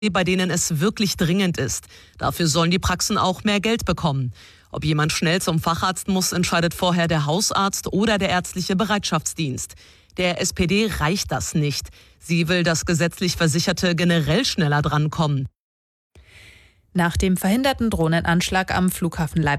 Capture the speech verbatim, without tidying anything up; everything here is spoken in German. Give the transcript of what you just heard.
bei denen es wirklich dringend ist. Dafür sollen die Praxen auch mehr Geld bekommen. Ob jemand schnell zum Facharzt muss, entscheidet vorher der Hausarzt oder der ärztliche Bereitschaftsdienst. Der S P D reicht das nicht. Sie will, dass gesetzlich Versicherte generell schneller drankommen. Nach dem verhinderten Drohnenanschlag am Flughafen Leipzig